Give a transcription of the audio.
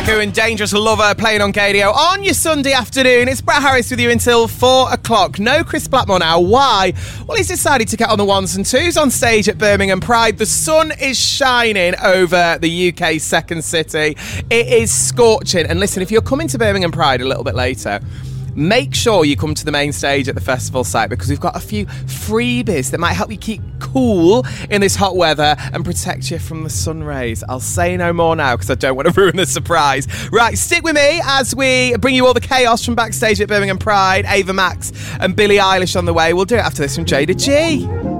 Deku and Dangerous Lover playing on KDO on your Sunday afternoon. It's Brett Harris with you until 4 o'clock. No Chris Blackmore now. Why? Well, he's decided to get on the ones and twos on stage at Birmingham Pride. The sun is shining over the UK's second city. It is scorching. And listen, if you're coming to Birmingham Pride a little bit later, make sure you come to the main stage at the festival site because we've got a few freebies that might help you keep cool in this hot weather and protect you from the sun rays. I'll say no more now because I don't want to ruin the surprise. Right, stick with me as we bring you all the chaos from backstage at Birmingham Pride. Ava Max and Billie Eilish on the way. We'll do it after this from Jada G.